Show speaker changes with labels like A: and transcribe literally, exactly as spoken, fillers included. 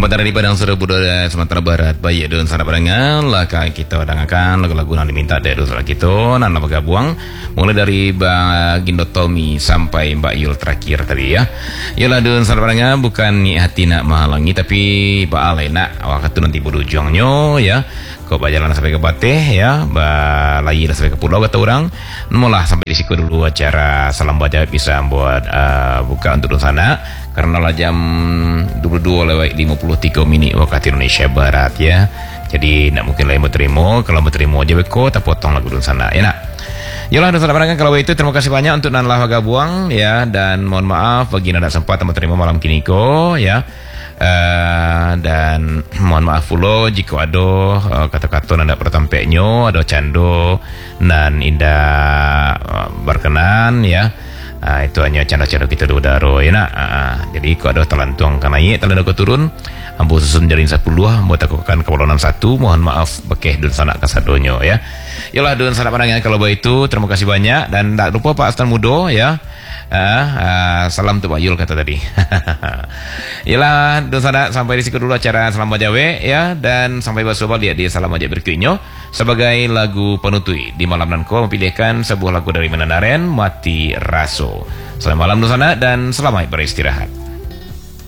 A: Selamat hari di Padang Sudah Budaya Sumatera Barat. Baik dan sana padangan lah kita dengarkan lagu-lagu yang diminta dari saudara kita nan bergabung mulai dari Mbak Gindo Tommy sampai Mbak Yul terakhir tadi ya. Yalah dan sana padangan bukan ni hati nak menghalangi tapi Mbak Ale nak awak tu nanti berujungnya ya. Kau berjalan sampai ke Bateh ya, berlayar sampai ke pulau kata orang. Mula sampai di situ dulu acara salam baca bisa buat uh, buka untuk sana karena lah jam dua puluh dua lewat lima puluh tiga minit waktu Indonesia Barat ya. Jadi nak mungkin lain berterima, kalau berterima aja beko tak potong lagu dulu sana ya nak. Yalah dan saudara barangkan kalau itu terima kasih banyak untuk nan lah gabuang ya, dan mohon maaf bagi nada sempat teman terima malam kini ko ya. Uh, dan mohon maaf pula jika ada uh, kata-kata nanda pertampeknya ada cando nan indah uh, berkenan ya. Uh, itu hanya canda-canda kita dua daro ya nak. Uh, jadi kalau ada telantuang kan naik telan aku turun ambo susun jaring sepuluh buat aku kan kewalanan satu mohon maaf bekeh dun sanak kasadonyo ya. Yalah dun sanak pandangan kalau begitu terima kasih banyak dan tak lupa Pak Astan Mudo ya. Uh, uh, salam untuk Pak Yul kata tadi. Yalah dun sanak sampai di situ dulu acara salam bajawe ya, dan sampai bersobat lihat di salam aja berkuinyo sebagai lagu penutup di malam nanko memilihkan sebuah lagu dari Menanaren Mati Raso. Selamat malam dun sanak dan selamat beristirahat.